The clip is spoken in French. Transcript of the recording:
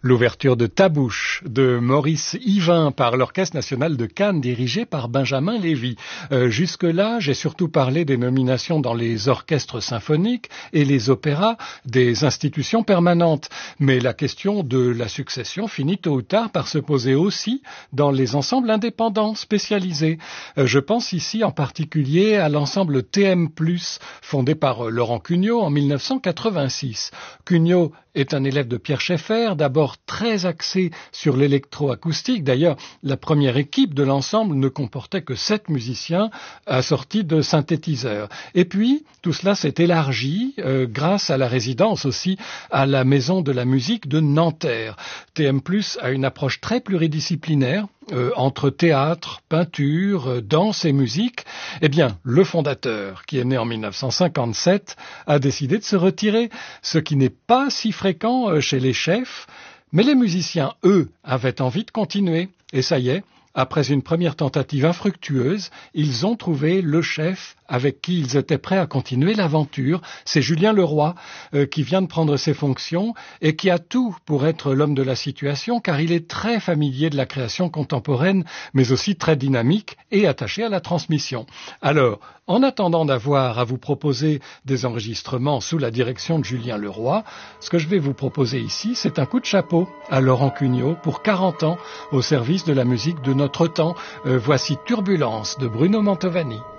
L'ouverture de Tabouche de Maurice Yvain par l'Orchestre national de Cannes dirigé par Benjamin Lévy. Jusque-là, j'ai surtout parlé des nominations dans les orchestres symphoniques et les opéras des institutions permanentes. Mais la question de la succession finit tôt ou tard par se poser aussi dans les ensembles indépendants spécialisés. Je pense ici en particulier à l'ensemble TM+, fondé par Laurent Cugnot en 1986. Cugnot est un élève de Pierre Schaeffer, d'abord très axé sur l'électroacoustique. D'ailleurs, la première équipe de l'ensemble ne comportait que 7 musiciens assortis de synthétiseurs. Et puis, tout cela s'est élargi grâce à la résidence aussi à la Maison de la musique de Nanterre. TM+, a une approche très pluridisciplinaire entre théâtre, peinture, danse et musique. Eh bien, le fondateur, qui est né en 1957, a décidé de se retirer, ce qui n'est pas si fréquent chez les chefs, mais les musiciens, eux, avaient envie de continuer. Et ça y est, après une première tentative infructueuse, ils ont trouvé le chef avec qui ils étaient prêts à continuer l'aventure. C'est Julien Leroy qui vient de prendre ses fonctions et qui a tout pour être l'homme de la situation, car il est très familier de la création contemporaine, mais aussi très dynamique et attaché à la transmission. Alors, en attendant d'avoir à vous proposer des enregistrements sous la direction de Julien Leroy, ce que je vais vous proposer ici, c'est un coup de chapeau à Laurent Cugnot pour 40 ans au service de la musique de notre temps. Voici Turbulence de Bruno Mantovani.